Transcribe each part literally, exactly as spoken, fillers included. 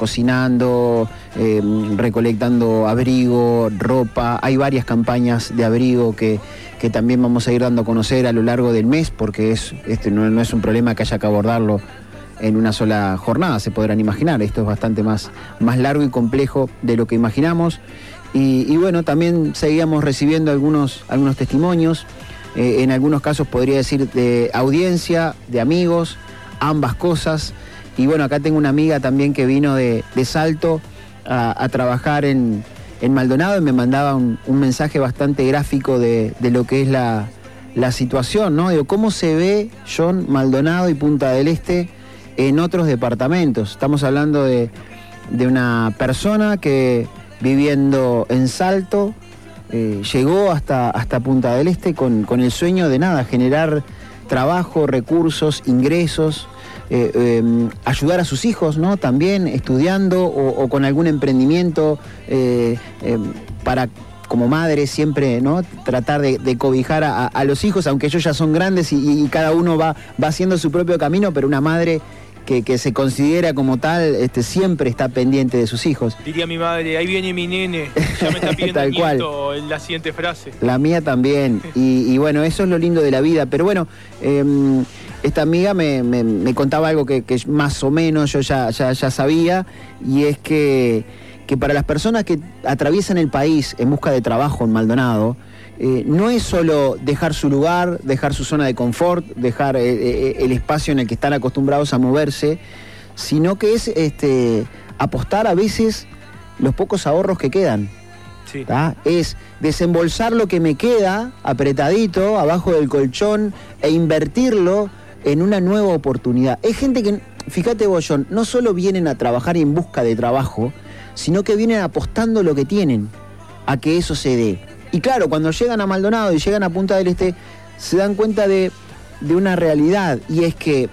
cocinando, eh, recolectando abrigo, ropa. Hay varias campañas de abrigo que, que también vamos a ir dando a conocer a lo largo del mes, porque es, este no, no es un problema que haya que abordarlo en una sola jornada, se podrán imaginar. Esto es bastante más, más largo y complejo de lo que imaginamos. Y, y bueno, también seguíamos recibiendo algunos, algunos testimonios, eh, en algunos casos podría decir de audiencia, de amigos, ambas cosas. Y bueno, acá tengo una amiga también que vino de, de Salto a, a trabajar en, en Maldonado y me mandaba un, un mensaje bastante gráfico de, de lo que es la, la situación, ¿no? Digo, ¿cómo se ve, John, Maldonado y Punta del Este en otros departamentos? Estamos hablando de, de una persona que viviendo en Salto eh, llegó hasta, hasta Punta del Este con, con el sueño de nada, generar trabajo, recursos, ingresos, eh, eh, ayudar a sus hijos, ¿no? También estudiando o, o con algún emprendimiento eh, eh, para, como madre, siempre, ¿no? Tratar de, de cobijar a, a los hijos, aunque ellos ya son grandes y, y cada uno va, va haciendo su propio camino, pero una madre que, que se considera como tal, este, siempre está pendiente de sus hijos. Diría mi madre, ahí viene mi nene, ya me está pidiendo Tal nieto cual. en la siguiente frase. La mía también, y, y bueno, eso es lo lindo de la vida, pero bueno, eh, esta amiga me, me, me contaba algo que, que más o menos yo ya, ya, ya sabía, y es que, que para las personas que atraviesan el país en busca de trabajo en Maldonado, Eh, no es solo dejar su lugar, dejar su zona de confort, dejar eh, eh, el espacio en el que están acostumbrados a moverse, sino que es este, apostar a veces los pocos ahorros que quedan. Sí. ¿Tá? Es desembolsar lo que me queda apretadito abajo del colchón e invertirlo en una nueva oportunidad. Es gente que, fíjate vos, John, no solo vienen a trabajar en busca de trabajo, sino que vienen apostando lo que tienen a que eso se dé. Y claro, cuando llegan a Maldonado y llegan a Punta del Este, se dan cuenta de, de una realidad, y es que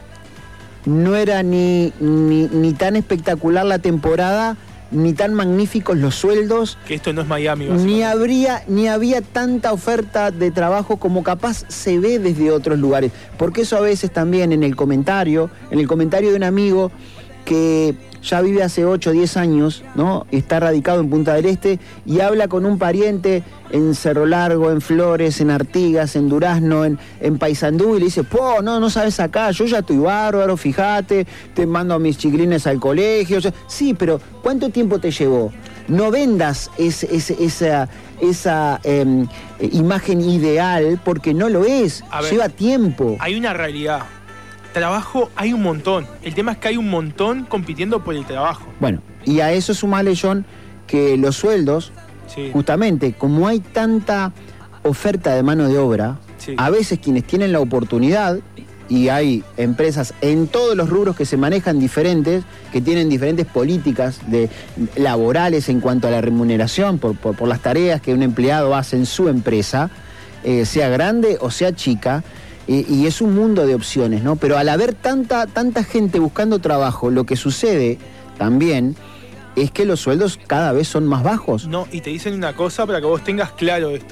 no era ni, ni, ni tan espectacular la temporada, ni tan magníficos los sueldos. Que esto no es Miami, ni habría, ni había tanta oferta de trabajo como capaz se ve desde otros lugares. Porque eso a veces también en el comentario, en el comentario de un amigo que ya vive hace ocho o diez años, ¿no? Está radicado en Punta del Este y habla con un pariente en Cerro Largo, en Flores, en Artigas, en Durazno, en, en Paysandú, y le dice, po, no, no sabes acá, yo ya estoy bárbaro, fíjate, te mando a mis chiquilines al colegio. O sea, sí, pero ¿cuánto tiempo te llevó? No vendas ese, ese, esa, esa eh, imagen ideal, porque no lo es, ver, lleva tiempo. Hay una realidad. Trabajo hay un montón. El tema es que hay un montón compitiendo por el trabajo. Bueno, y a eso sumale, John, que los sueldos, sí, justamente, como hay tanta oferta de mano de obra, sí, a veces quienes tienen la oportunidad, y hay empresas en todos los rubros que se manejan diferentes, que tienen diferentes políticas de, laborales en cuanto a la remuneración por, por, por las tareas que un empleado hace en su empresa, eh, sea grande o sea chica, y, y es un mundo de opciones, ¿no? Pero al haber tanta, tanta gente buscando trabajo, lo que sucede también es que los sueldos cada vez son más bajos. No, y te dicen una cosa para que vos tengas claro esto.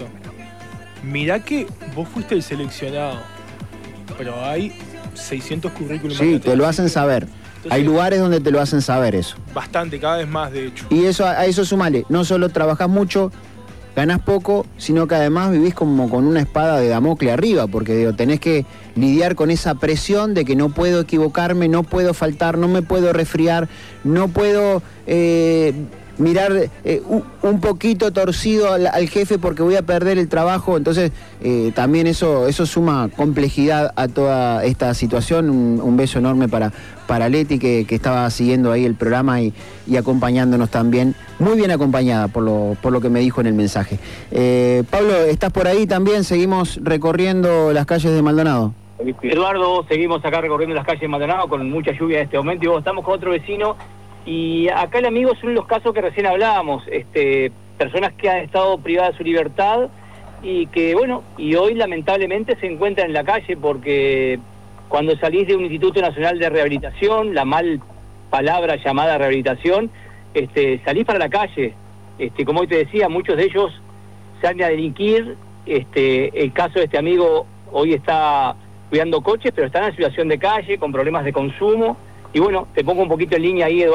Mirá que vos fuiste el seleccionado, pero hay seiscientos currículums. Sí, te lo hacen saber. Entonces, hay lugares donde te lo hacen saber eso. Bastante, cada vez más, de hecho. Y eso, a eso sumale, no solo trabajás mucho, ganás poco, sino que además vivís como con una espada de Damocles arriba, porque digo, tenés que lidiar con esa presión de que no puedo equivocarme, no puedo faltar, no me puedo resfriar, no puedo eh, mirar eh, un poquito torcido al, al jefe porque voy a perder el trabajo. Entonces eh, también eso, eso suma complejidad a toda esta situación. Un, un beso enorme para, para Leti, que, que estaba siguiendo ahí el programa y, y acompañándonos también, muy bien acompañada por lo, por lo que me dijo en el mensaje. Eh, Pablo, ¿estás por ahí también? Seguimos recorriendo las calles de Maldonado. Eduardo, seguimos acá recorriendo las calles de Maldonado con mucha lluvia en este momento, y vos estamos con otro vecino. Y acá el amigo son los casos que recién hablábamos, este, personas que han estado privadas de su libertad y que, bueno, y hoy lamentablemente se encuentran en la calle porque cuando salís de un Instituto Nacional de Rehabilitación, la mal palabra llamada rehabilitación, este, salís para la calle. Este, como hoy te decía, muchos de ellos salen a delinquir. Este, el caso de este amigo hoy está cuidando coches, pero está en una situación de calle, con problemas de consumo. Y bueno, te pongo un poquito en línea ahí, Eduardo.